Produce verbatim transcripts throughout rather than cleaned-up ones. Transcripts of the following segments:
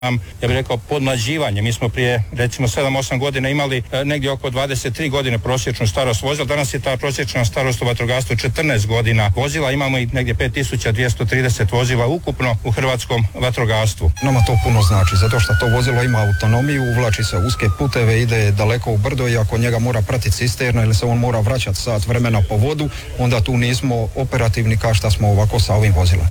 Ja bih rekao podmlađivanje. Mi smo prije recimo sedam osam godina imali e, negdje oko dvadeset tri godine prosječnu starost vozila. Danas je ta prosječna starost u vatrogastvu četrnaest godina vozila. Imamo i negdje pet tisuća dvjesto trideset vozila ukupno u hrvatskom vatrogastvu. Nama to puno znači, zato što to vozilo ima autonomiju, uvlači se uske puteve, ide daleko u brdo i ako njega mora pratiti cisterna ili se on mora vraćati sat vremena po vodu, onda tu nismo operativni kao što smo ovako sa ovim vozilom.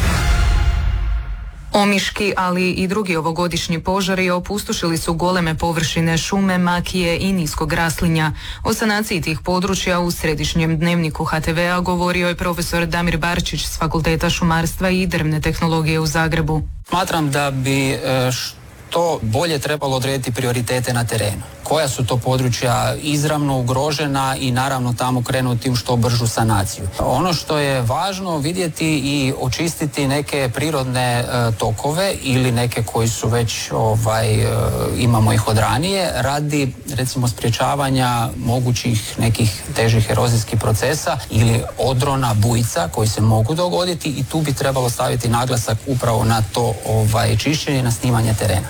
Omiški, ali i drugi ovogodišnji požari opustošili su goleme površine šume, makije i niskog raslinja. O sanaciji tih područja u središnjem dnevniku ha te vea govorio je profesor Damir Barčić s Fakulteta šumarstva i drvne tehnologije u Zagrebu. Smatram da bi što bolje trebalo odrediti prioritete na terenu. Koja su to područja izravno ugrožena i naravno tamo krenuti u što bržu sanaciju. Ono što je važno vidjeti i očistiti neke prirodne e, tokove ili neke koji su već ovaj, e, imamo ih od ranije radi recimo sprječavanja mogućih nekih težih erozijskih procesa ili odrona, bujica koji se mogu dogoditi i tu bi trebalo staviti naglasak upravo na to ovaj, čišćenje, na snimanje terena.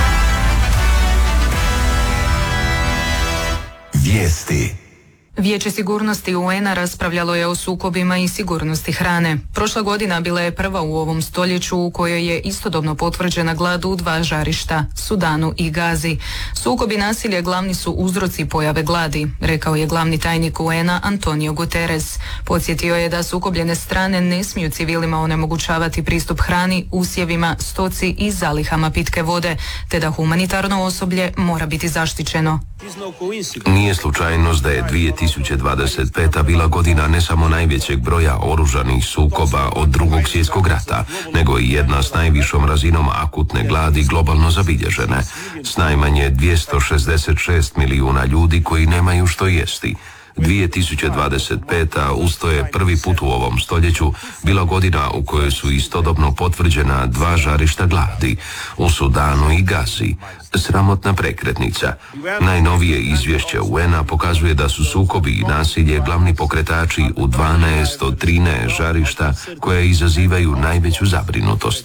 Vijesti. Vijeće sigurnosti u en a raspravljalo je o sukobima i sigurnosti hrane. Prošla godina bila je prva u ovom stoljeću u kojoj je istodobno potvrđena glad u dva žarišta, Sudanu i Gazi. Sukobi i nasilje glavni su uzroci pojave gladi, rekao je glavni tajnik u en a Antonio Guterres. Podsjetio je da sukobljene strane ne smiju civilima onemogućavati pristup hrani, usjevima, stoci i zalihama pitke vode, te da humanitarno osoblje mora biti zaštićeno. Nije slučajnost da je dvije tisuće dvadeset peta bila godina ne samo najvećeg broja oružanih sukoba od drugog svjetskog rata, nego i jedna s najvišom razinom akutne gladi globalno zabilježene, s najmanje dvjesto šezdeset šest milijuna ljudi koji nemaju što jesti. dvije tisuće dvadeset peta usto je prvi put u ovom stoljeću bila godina u kojoj su istodobno potvrđena dva žarišta gladi u Sudanu i Gazi. Sramotna prekretnica. Najnovije izvješće u en a pokazuje da su sukobi i nasilje glavni pokretači u dvanaest od trinaest žarišta koje izazivaju najveću zabrinutost.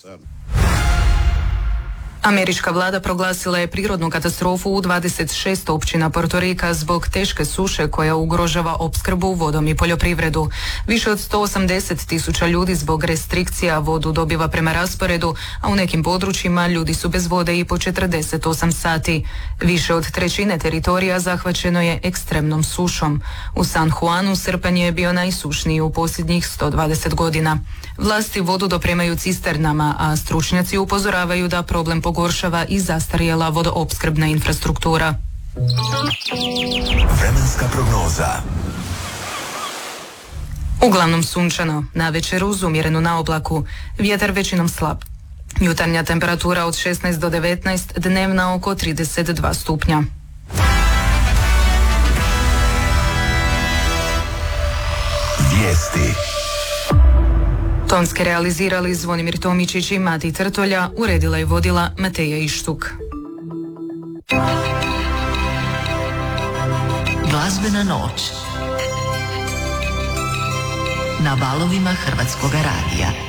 Američka vlada proglasila je prirodnu katastrofu u dvadeset šest općina Portorika zbog teške suše koja ugrožava opskrbu vodom i poljoprivredu. Više od sto osamdeset tisuća ljudi zbog restrikcija vodu dobiva prema rasporedu, a u nekim područjima ljudi su bez vode i po četrdeset osam sati. Više od trećine teritorija zahvaćeno je ekstremnom sušom. U San Juanu srpanj je bio najsušniji u posljednjih sto dvadeset godina. Vlasti vodu dopremaju cisternama, a stručnjaci upozoravaju da problem pogoršava i zastarjela vodoopskrbna infrastruktura. Vremenska prognoza. Uglavnom sunčano, navečer uz umjerenu na oblaku, vjetar većinom slab. Jutarnja temperatura od šesnaest do devetnaest, dnevna oko trideset dva stupnja. Vijesti. Tonske realizirali Zvonimir Tomičić i Mati Trtolja, uredila i vodila Mateja Ištuk. Glazbena noć na valovima Hrvatskoga radija.